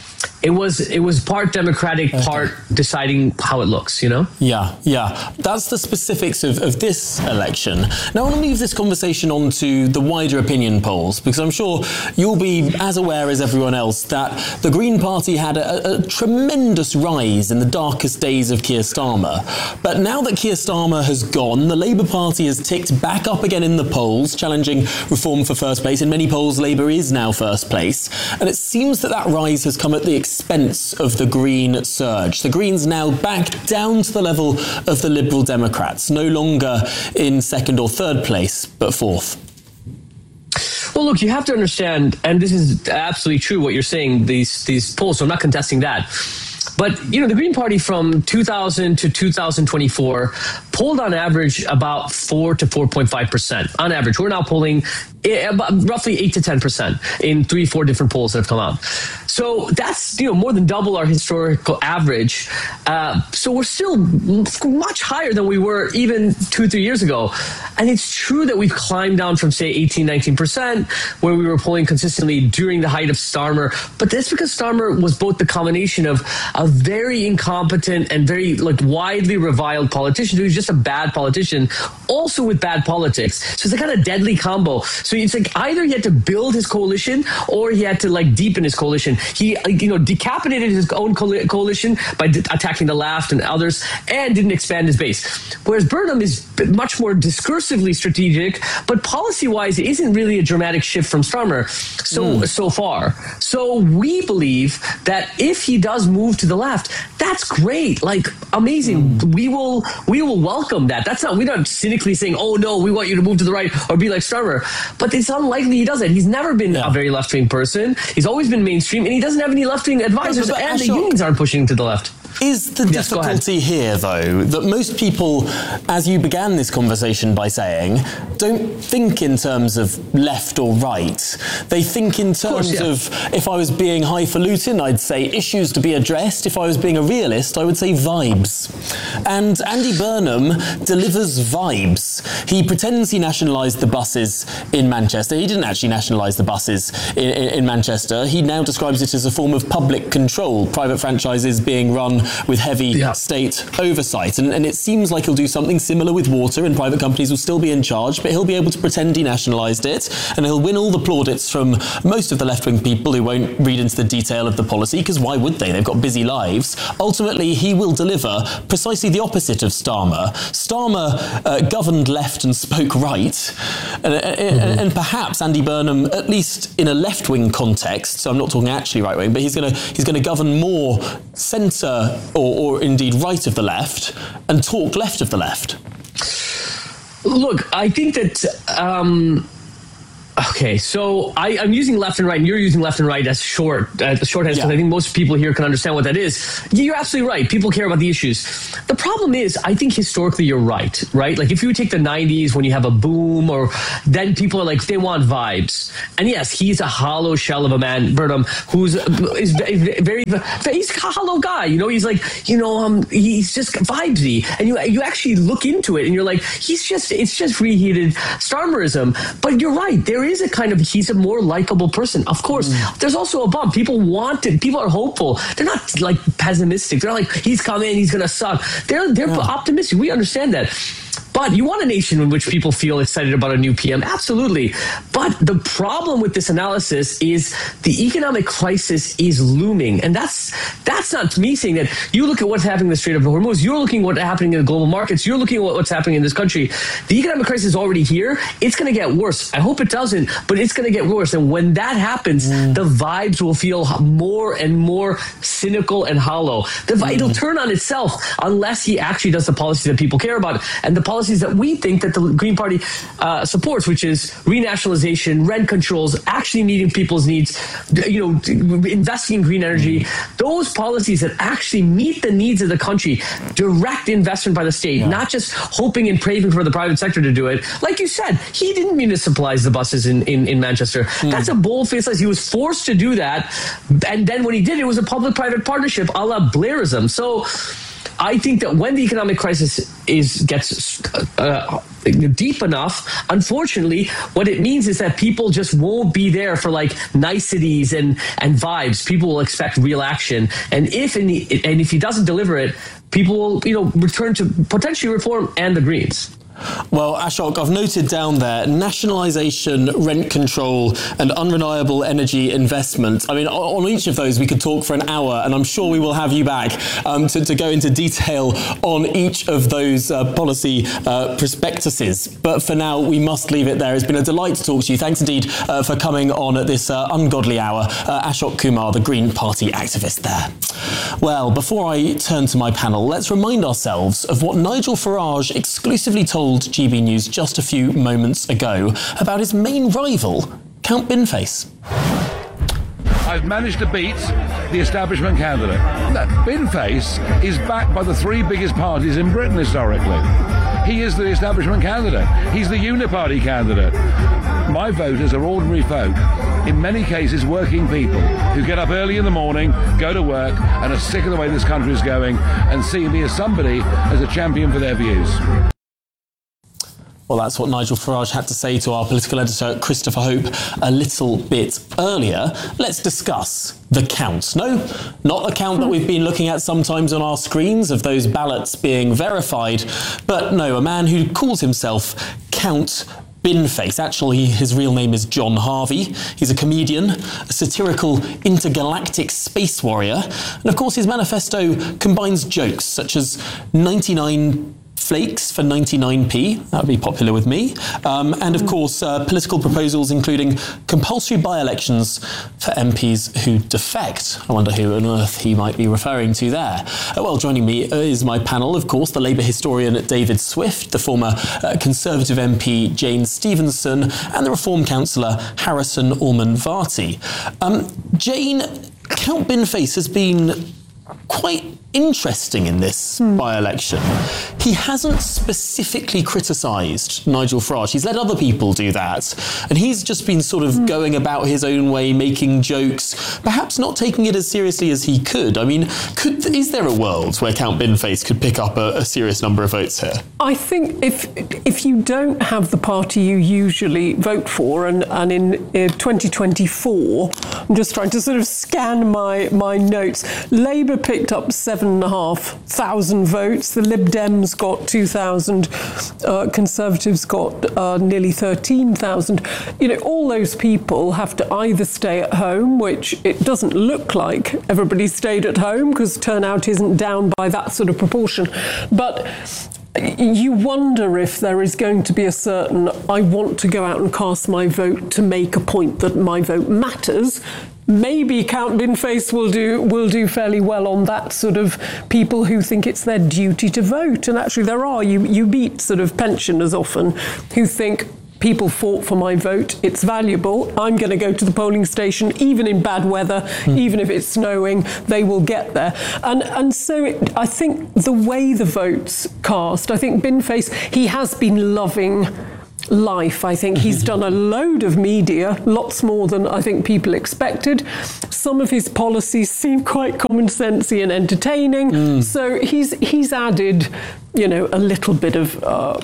It was it was part democratic, part deciding how it looks, you know? Yeah, yeah. That's the specifics of, of this election. Now, I want to move this conversation on to the wider opinion polls, because I'm sure you'll be as aware as everyone else that the Green Party had a, a tremendous rise in the darkest days of Keir Starmer. But now that Keir Starmer has gone, the Labour Party has ticked back up again in the polls, challenging reform for first place. In many polls, Labour is now first place. And it seems that that rise has come at the expense of the Green surge. The Greens now back down to the level of the Liberal Democrats, no longer in second or third place, but fourth. Well, look, you have to understand, and this is absolutely true what you're saying, these these polls, so I'm not contesting that. But, you know, the Green Party from two thousand to two thousand twenty-four polled on average about four to four point five percent. On average, we're now polling roughly eight to ten percent in three, four different polls that have come out. So that's, you know, more than double our historical average. Uh, so we're still much higher than we were even two, three years ago. And it's true that we've climbed down from, say, eighteen, nineteen percent, where we were polling consistently during the height of Starmer. But that's because Starmer was both the combination of a very incompetent and very like widely reviled politician who's just a bad politician, also with bad politics. So it's a kind of deadly combo. So it's like either he had to build his coalition or he had to like deepen his coalition. He, you know, decapitated his own coalition by d- attacking the left and others, and didn't expand his base. Whereas Burnham is much more discursively strategic, but policy-wise, it isn't really a dramatic shift from Starmer so mm. so far. So we believe that if he does move to the left, that's great, like amazing. Mm. We will we will welcome that. That's not we're not cynically saying, oh no, we want you to move to the right or be like Starmer. But it's unlikely he does it. He's never been yeah. a very left-wing person. He's always been mainstream, and he doesn't have any left-wing advisors, but, but, and Ashok, the unions aren't pushing to the left. Is the yes, difficulty here, though, that most people, as you began this conversation by saying, don't think in terms of left or right. They think in terms of, course, yeah. of, if I was being highfalutin, I'd say issues to be addressed. If I was being a realist, I would say vibes. And Andy Burnham delivers vibes. He pretends he nationalised the buses in Manchester. He didn't actually nationalise the buses in, in, in Manchester. He now describes it as a form of public control, private franchises being run with heavy yeah. state oversight. And, and it seems like he'll do something similar with water, and private companies will still be in charge, but he'll be able to pretend he nationalised it, and he'll win all the plaudits from most of the left-wing people who won't read into the detail of the policy, because why would they? They've got busy lives. Ultimately, he will deliver precisely the opposite of Starmer. Starmer uh, governed left and spoke right, and, mm-hmm. and, and perhaps Andy Burnham, at least in a left-wing context, so I'm not talking actually right-wing, but he's going to he's going to govern more centre or, or indeed right of the left and talk left of the left. Look, I think that. Um Okay, so I, I'm using left and right, and you're using left and right as short, uh, shorthand, because yeah. I think most people here can understand what that is. You're absolutely right. People care about the issues. The problem is, I think historically you're right, right? Like if you take the nineties when you have a boom, or then people are like, they want vibes. And yes, he's a hollow shell of a man, Burnham, who's is very, very, he's a hollow guy. You know, he's like, you know, um, he's just vibesy. And you you actually look into it, and you're like, he's just, it's just reheated Starmerism. But you're right, there is a kind of, he's a more likable person. Of course, mm. there's also a bump. People want it. People are hopeful. They're not like pessimistic. They're not like, he's coming, he's going to suck. They're they're yeah. optimistic. We understand that. But you want a nation in which people feel excited about a new P M. Absolutely. But the problem with this analysis is the economic crisis is looming. And that's that's not me saying that. You look at what's happening in the Strait of Hormuz. You're looking at what's happening in the global markets. You're looking at what's happening in this country. The economic crisis is already here. It's going to get worse. I hope it doesn't, but it's going to get worse. And when that happens, mm. the vibes will feel more and more cynical and hollow. The, mm. It'll turn on itself unless he actually does the policies that people care about. And the policies that we think that the Green Party uh, supports, which is renationalization, rent controls, actually meeting people's needs, you know, investing in green energy, those policies that actually meet the needs of the country, direct investment by the state, yeah. not just hoping and craving for the private sector to do it. Like you said, he didn't municipalize the buses in, in, in Manchester. Mm. That's a bold-faced. He was forced to do that. And then when he did, it was a public-private partnership a la Blairism. So I think that when the economic crisis is gets uh, deep enough, unfortunately, what it means is that people just won't be there for like niceties and, and vibes. People will expect real action, and if in the, and if he doesn't deliver it, people will, you know, return to potentially Reform and the Greens. Well, Ashok, I've noted down there nationalisation, rent control and unreliable energy investment. I mean, on each of those we could talk for an hour, and I'm sure we will have you back um, to, to go into detail on each of those uh, policy uh, prospectuses. But for now, we must leave it there. It's been a delight to talk to you. Thanks indeed uh, for coming on at this uh, ungodly hour. Uh, Ashok Kumar, the Green Party activist there. Well, before I turn to my panel, let's remind ourselves of what Nigel Farage exclusively told G B News just a few moments ago about his main rival, Count Binface. I've managed to beat the establishment candidate. That Binface is backed by the three biggest parties in Britain historically. He is the establishment candidate. He's the uniparty candidate. My voters are ordinary folk, in many cases working people, who get up early in the morning, go to work, and are sick of the way this country is going, and see me as somebody as a champion for their views. Well, that's what Nigel Farage had to say to our political editor, Christopher Hope, a little bit earlier. Let's discuss the count. No, not the count that we've been looking at sometimes on our screens of those ballots being verified, but no, a man who calls himself Count Binface. Actually, his real name is John Harvey. He's a comedian, a satirical intergalactic space warrior, and of course his manifesto combines jokes such as ninety-nine flakes for ninety-nine p, that would be popular with me, um, and of course uh, political proposals including compulsory by-elections for M Ps who defect. I wonder who on earth he might be referring to there. Uh, well, joining me is my panel, of course, the Labour historian David Swift, the former uh, Conservative M P Jane Stevenson, and the Reform councillor Harrison Orman-Varty. Um, Jane, Count Binface has been quite interesting in this mm. by-election. He hasn't specifically criticised Nigel Farage. He's let other people do that. And he's just been sort of mm. going about his own way, making jokes, perhaps not taking it as seriously as he could. I mean, could, is there a world where Count Binface could pick up a, a serious number of votes here? I think if if you don't have the party you usually vote for, and, and in uh, twenty twenty-four, I'm just trying to sort of scan my, my notes, Labour picked up seven eleven and a half thousand votes. The Lib Dems got two thousand. Uh, Conservatives got uh, nearly thirteen thousand. You know, all those people have to either stay at home, which it doesn't look like everybody stayed at home because turnout isn't down by that sort of proportion. But you wonder if there is going to be a certain, I want to go out and cast my vote to make a point that my vote matters. Maybe Count Binface will do will do fairly well on that sort of people who think it's their duty to vote. And actually there are, you, you meet sort of pensioners often who think, people fought for my vote, it's valuable, I'm going to go to the polling station, even in bad weather, mm. even if it's snowing, they will get there. And and so it, I think the way the votes cast, I think Binface, he has been loving life. I think he's done a load of media, lots more than I think people expected. Some of his policies seem quite common-sensy and entertaining. Mm. So he's he's added, you know, a little bit of, uh,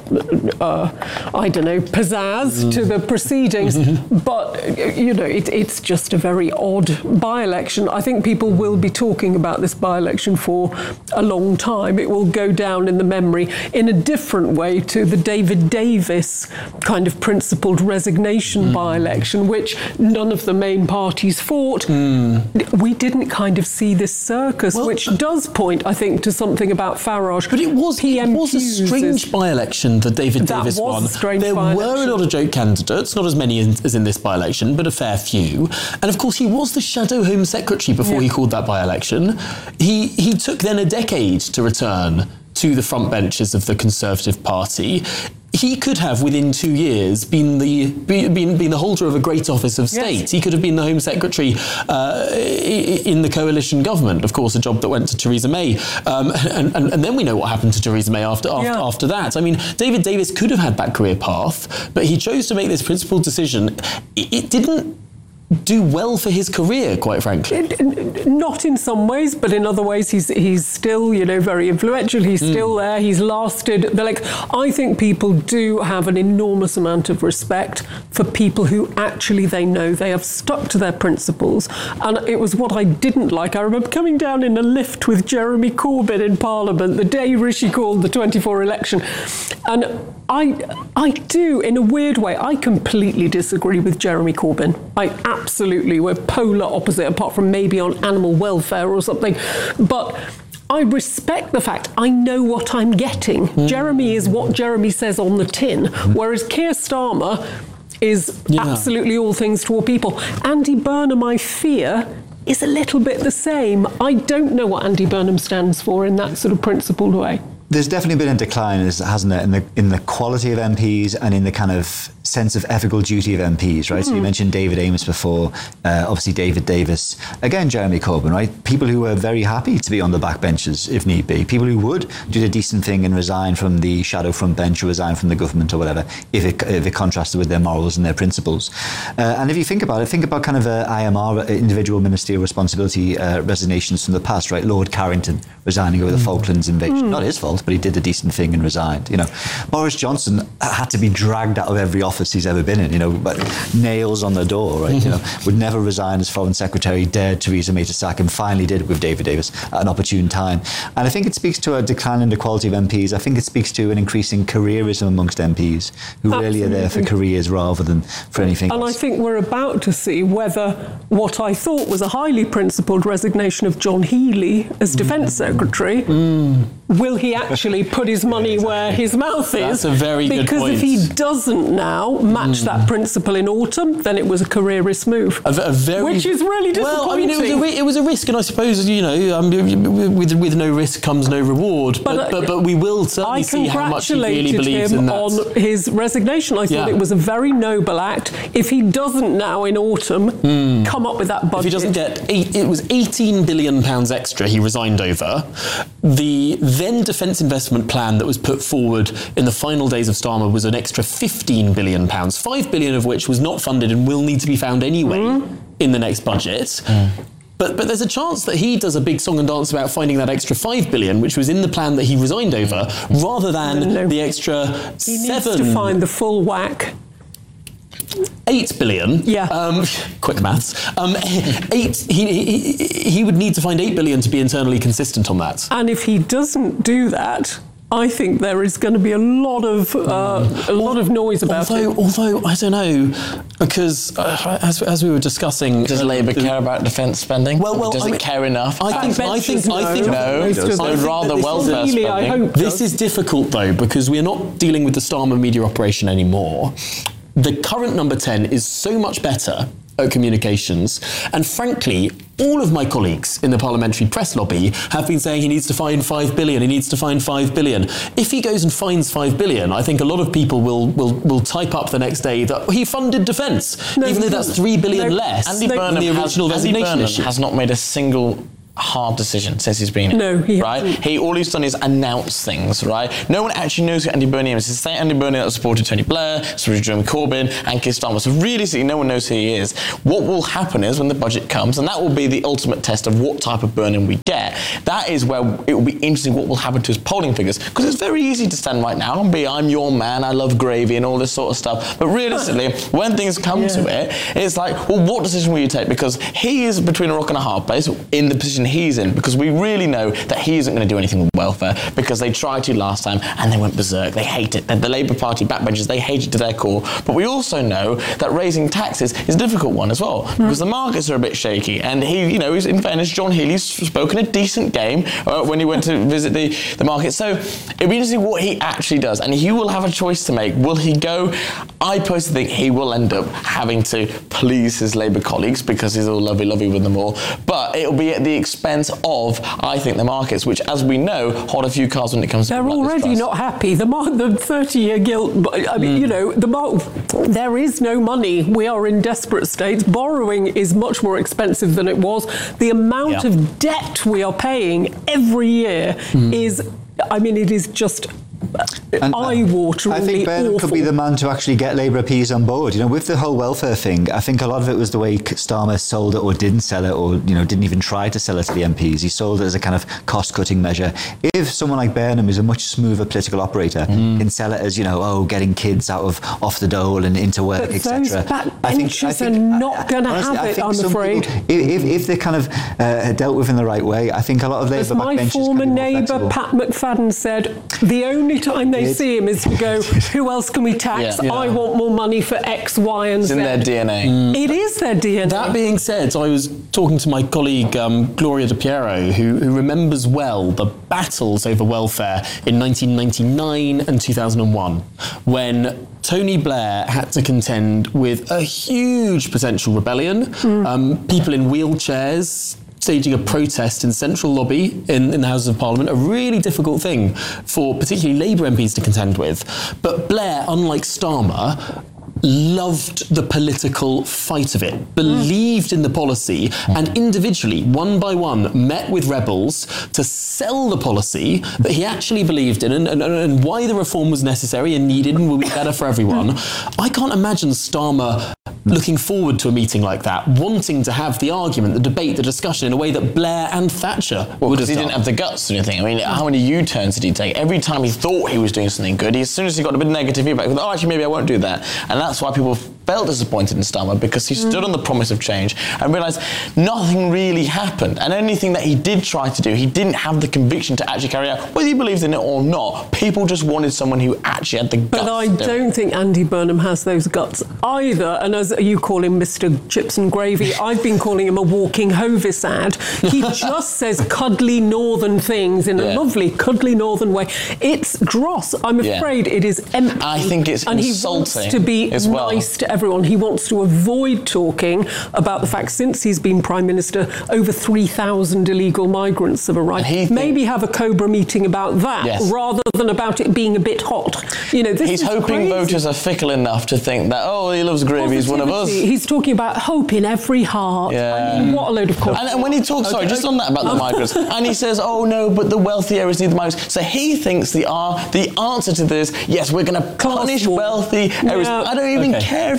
uh, I don't know, pizzazz mm. to the proceedings. Mm-hmm. But, you know, it, it's just a very odd by-election. I think people will be talking about this by-election for a long time. It will go down in the memory in a different way to the David Davis kind of principled resignation mm. by-election, which none of the main parties fought. Mm. We didn't kind of see this circus, well, which does point, I think, to something about Farage. But it was, it was a strange by-election, the David that Davis was one. A strange there by-election. were a lot of joke candidates, not as many as in this by-election, but a fair few. And of course, he was the shadow Home Secretary before yeah. he called that by-election. He he took then a decade to return to the front benches of the Conservative Party. He could have, within two years, been the been, been the holder of a great office of state. Yes. He could have been the Home Secretary uh, in the coalition government, of course, a job that went to Theresa May. Um, and, and, and then we know what happened to Theresa May after after, yeah. after that. I mean, David Davis could have had that career path, but he chose to make this principled decision. It, it didn't do well for his career, quite frankly. It, not in some ways, but in other ways, he's he's still, you know, very influential. He's mm. still there. He's lasted. They're like, I think people do have an enormous amount of respect for people who actually they know they have stuck to their principles. And it was what I didn't like. I remember coming down in a lift with Jeremy Corbyn in Parliament the day Rishi called the twenty-four election, and I I do, in a weird way, I completely disagree with Jeremy Corbyn. I absolutely, we're polar opposite, apart from maybe on animal welfare or something. But I respect the fact I know what I'm getting. Mm. Jeremy is what Jeremy says on the tin, mm. whereas Keir Starmer is yeah. absolutely all things to all people. Andy Burnham, I fear, is a little bit the same. I don't know what Andy Burnham stands for in that sort of principled way. There's definitely been a decline, hasn't there, in the in the quality of M Ps and in the kind of sense of ethical duty of M Ps, right? Mm. So you mentioned David Amess before, uh, obviously David Davis, again Jeremy Corbyn, right? People who are very happy to be on the backbenches if need be, people who would do the decent thing and resign from the shadow front bench or resign from the government or whatever, if it, if it contrasted with their morals and their principles. Uh, and if you think about it, think about kind of uh, I M R, individual ministerial responsibility uh, resignations from the past, right? Lord Carrington resigning over mm. the Falklands invasion, mm. not his fault, but he did a decent thing and resigned. You know, Boris Johnson had to be dragged out of every office he's ever been in, you know, but nails on the door, right? Mm-hmm. You know, would never resign as Foreign Secretary, dared Theresa May to sack him, finally did with David Davis at an opportune time. And I think it speaks to a decline in the quality of M Ps. I think it speaks to an increasing careerism amongst M Ps who Absolutely. really are there for careers rather than for anything and else. And I think we're about to see whether what I thought was a highly principled resignation of John Healey as Defence mm. Secretary, mm. will he actually put his money where his mouth is? That's a very good because point. If he doesn't now match mm. that principle in autumn, then it was a careerist move, a, a very, which is really disappointing. Well, I mean, it was a, it was a risk, and I suppose, you know, um, with with no risk comes no reward. But but, but, but we will certainly I see how much he really believes him in that. On his resignation, I thought yeah. it was a very noble act. If he doesn't now in autumn mm. come up with that budget, if he doesn't get eight, it was eighteen billion pounds extra he resigned over. The then defence investment plan that was put forward in the final days of Starmer was an extra fifteen billion pounds, five billion of which was not funded and will need to be found anyway mm. in the next budget. Mm. But but there's a chance that he does a big song and dance about finding that extra five billion, which was in the plan that he resigned over, rather than no, no. the extra he seven. He needs to find the full whack. eight billion. Yeah. Um, quick maths. Um, eight. He, he he would need to find eight billion to be internally consistent on that. And if he doesn't do that, I think there is going to be a lot of uh, a lot of noise about although, it. Although I don't know, because uh, as as we were discussing, does uh, Labour the, care about defence spending? Well, well, does I it mean, care enough? I think. I think. No. I think. No, I they'd think rather that welfare really, spending. I hope This so. is difficult though, because we are not dealing with the Starmer media operation anymore. The current number ten is so much better at communications, and frankly, all of my colleagues in the parliamentary press lobby have been saying he needs to find five billion, he needs to find five billion. If he goes and finds five billion, I think a lot of people will will, will type up the next day that he funded defence, no, even though that's three billion no, less Andy than Burnham the original has, Andy resignation Burnham issue. has not made a single hard decision since he's been here. No, he right? hasn't. He all he's done is announce things, right? No one actually knows who Andy Burnham is. It's the same Andy Burnham that supported Tony Blair, supported Jeremy Corbyn, and Keir Starmer. So realistically, no one knows who he is. What will happen is when the budget comes, and that will be the ultimate test of what type of Burnham we get. That is where it will be interesting what will happen to his polling figures, because it's very easy to stand right now and be, I'm your man, I love gravy, and all this sort of stuff. But realistically, when things come Yeah. to it, it's like, well, what decision will you take? Because he is between a rock and a hard place in the position he's in, because we really know that he isn't going to do anything with welfare, because they tried to last time and they went berserk. They hate it. The, the Labour Party backbenchers, they hate it to their core. But we also know that raising taxes is a difficult one as well, because the markets are a bit shaky. And he, you know, in fairness, John Healey's spoken a decent game uh, when he went to visit the, the market. So it'll be interesting what he actually does. And he will have a choice to make. Will he go? I personally think he will end up having to please his Labour colleagues, because he's all lovey-lovey with them all. But it'll be at the expense of, I think, the markets, which, as we know, hold a few cards when it comes to They're like already trust. not happy. The mar- the thirty-year gilt. I mean, mm. you know, the mar- there is no money. We are in desperate states. Borrowing is much more expensive than it was. The amount yeah. of debt we are paying every year mm. is. I mean, it is just. And eye-wateringly I think Burnham awful. could be the man to actually get Labour M Ps on board. You know, with the whole welfare thing, I think a lot of it was the way Starmer sold it, or didn't sell it, or, you know, didn't even try to sell it to the M Ps. He sold it as a kind of cost-cutting measure. If someone like Burnham, who's a much smoother political operator, mm. can sell it as, you know, oh, getting kids out of off the dole and into work, et cetera. Those backbenchers are not going to have it, I'm afraid. People, if, if they're kind of uh, dealt with in the right way, I think a lot of Labour As my backbenchers former can be more neighbour, flexible. Pat McFadden, said, the only time they It's, see him is to go, who else can we tax? Yeah. I want more money for X, Y, and It's Z. in their D N A. Mm. It is their D N A. That being said, I was talking to my colleague um, Gloria De Piero, who, who remembers well the battles over welfare in nineteen ninety-nine and two thousand one, when Tony Blair had to contend with a huge potential rebellion, mm. um, people in wheelchairs staging a protest in Central Lobby in, in the Houses of Parliament, a really difficult thing for particularly Labour M Ps to contend with. But Blair, unlike Starmer, loved the political fight of it, believed in the policy, and individually, one by one, met with rebels to sell the policy that he actually believed in, and, and, and why the reform was necessary and needed and will be better for everyone. I can't imagine Starmer looking forward to a meeting like that, wanting to have the argument, the debate, the discussion in a way that Blair and Thatcher well, would have he done. didn't have the guts to do anything. I mean, how many U-turns did he take? Every time he thought he was doing something good, he, as soon as he got a bit of negative feedback, he thought, oh, actually, maybe I won't do that. And that's why people felt disappointed in Starmer, because he stood mm. on the promise of change and realised nothing really happened. And anything that he did try to do, he didn't have the conviction to actually carry out. Whether he believed in it or not, people just wanted someone who actually had the guts. But I don't think Andy Burnham has those guts either. And as you call him Mister Chips and Gravy, I've been calling him a walking Hovis ad. He just says cuddly northern things in a yeah. lovely cuddly northern way. It's dross. I'm afraid yeah. it is empty. I think it's and insulting. And he wants to be as well. nice to everyone. He wants to avoid talking about the fact, since he's been Prime Minister, over three thousand illegal migrants have arrived. Think, Maybe have a Cobra meeting about that, yes. rather than about it being a bit hot. You know, this He's is hoping crazy. voters are fickle enough to think that, oh, he loves gravy, he's one of us. He's talking about hope in every heart. Yeah. I mean, what a load of and, and when he talks, sorry, just on that about the migrants, and he says, oh no, but the wealthy areas need the migrants. So he thinks the, uh, the answer to this, yes, we're going to punish war. wealthy areas. Yeah. I don't even Okay. care if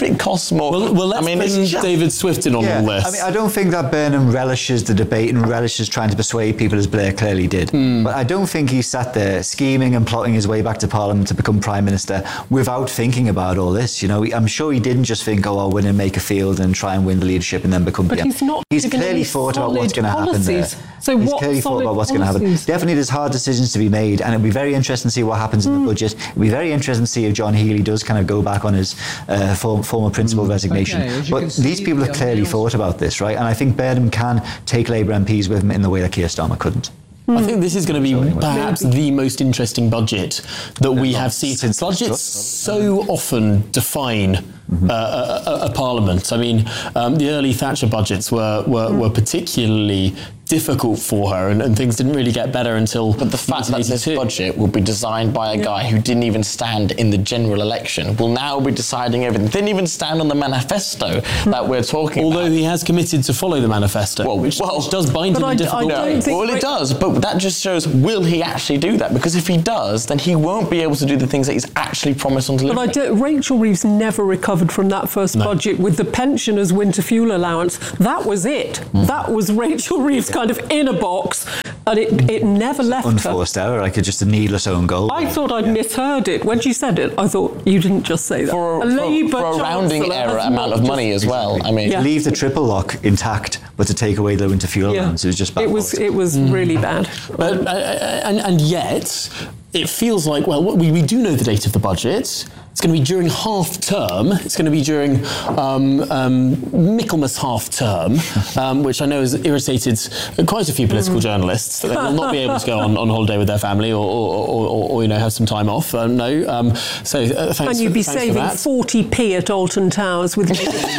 it costs more. Well, well let's I mean, bring just... David Swift in on yeah, all this. I mean, I don't think that Burnham relishes the debate and relishes trying to persuade people, as Blair clearly did. Mm. But I don't think he sat there scheming and plotting his way back to Parliament to become Prime Minister without thinking about all this. You know, I'm sure he didn't just think, oh, I'll win and make a field and try and win the leadership and then become but P M. He's, not he's clearly thought about what's going to happen there. So he's what clearly thought about what's going to happen. Definitely there's hard decisions to be made, and it'll be very interesting to see what happens mm. in the budget. It'll be very interesting to see if John Healey does kind of go back on his uh, form, former principal mm. resignation. Okay, but these people have clearly else. thought about this, right? And I think Burnham can take Labour M Ps with him in the way that Keir Starmer couldn't. I think this is going to be so anyway. perhaps Maybe. the most interesting budget that we have seen. Since budgets so often define mm-hmm. uh, a, a, a parliament. I mean, um, the early Thatcher budgets were were, mm. were particularly difficult for her, and, and things didn't really get better until. But the fact that this budget will be designed by a guy who didn't even stand in the general election will now be deciding everything. Didn't even stand on the manifesto that we're talking Although about. he has committed to follow the manifesto, well, which, well, which does bind him in difficult ways. Well, it does, but that just shows, will he actually do that? Because if he does, then he won't be able to do the things that he's actually promised on delivery. But I don't, Rachel Reeves never recovered from that first no. budget with the pensioners' winter fuel allowance. That was it. Mm. That was Rachel Reeves kind of in a box, and it, it never left Unforced her. Unforced error, like just a needless own goal. I thought I'd yeah. misheard it. When she said it, I thought, you didn't just say that. For a, a, for a rounding error amount of money as well. I mean, yeah. leave the triple lock intact, but to take away the winter fuel allowance, yeah. it was just bad. It was, it was mm. really bad. But, uh, and, and yet, it feels like, well, we, we do know the date of the budget. It's going to be during half term. It's going to be during um, um, Michaelmas half term, um, which I know has irritated quite a few political journalists, that they will not be able to go on, on holiday with their family or, or, or, or, or you know, have some time off. Um, no, um, so uh, thanks. And you'd for, be saving forty p at Alton Towers with.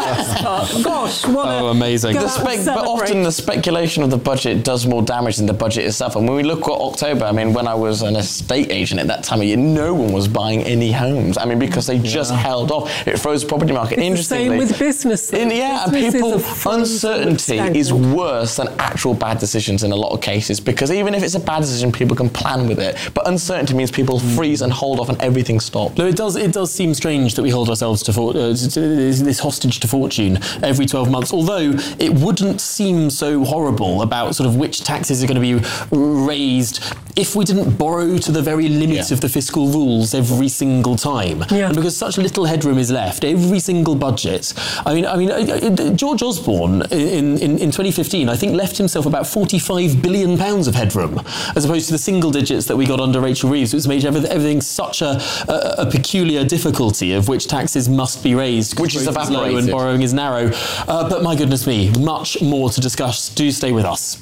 Gosh, what oh, a amazing! The spec, but often the speculation of the budget does more damage than the budget itself. And when we look at October, I mean, when I was an estate agent at that time of year, no one was buying any homes. I mean, because they just yeah. held off. It froze the property market. It's Interestingly, the same with business. In, yeah, business and people, uncertainty is worse than actual bad decisions in a lot of cases, because even if it's a bad decision, people can plan with it. But uncertainty means people freeze and hold off and everything stops. No, it does. It does seem strange that we hold ourselves to, for, uh, to this hostage to fortune every twelve months. Although it wouldn't seem so horrible about sort of which taxes are going to be raised if we didn't borrow to the very limit yeah. of the fiscal rules every single time. Yeah. And because such little headroom is left, every single budget. I mean, I mean, George Osborne in, in, in twenty fifteen, I think, left himself about forty-five billion pounds of headroom, as opposed to the single digits that we got under Rachel Reeves, which made everything such a, a, a peculiar difficulty of which taxes must be raised, which is evaporated, low and borrowing is narrow. Uh, but my goodness me, much more to discuss. Do stay with us.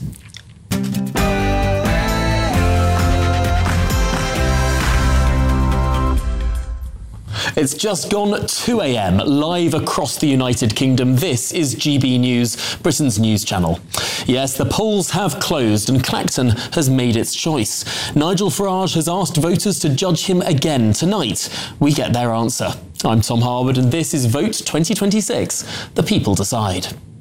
It's just gone two a.m. live across the United Kingdom. This is G B News, Britain's news channel. Yes, the polls have closed and Clacton has made its choice. Nigel Farage has asked voters to judge him again tonight. We get their answer. I'm Tom Harwood and this is Vote twenty twenty-six. The people decide.